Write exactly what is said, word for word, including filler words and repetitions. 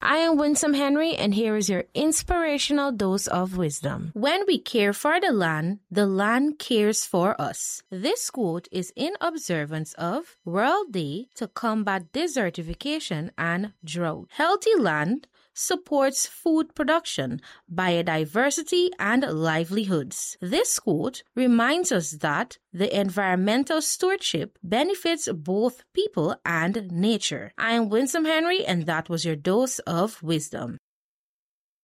I am Winsome Henry, and here is your inspirational dose of wisdom. When we care for the land, the land cares for us. This quote is in observance of World Day to combat desertification and drought. Healthy land supports food production, biodiversity, and livelihoods. This quote reminds us that the environmental stewardship benefits both people and nature. I am Winsome Henry, and that was your dose of wisdom.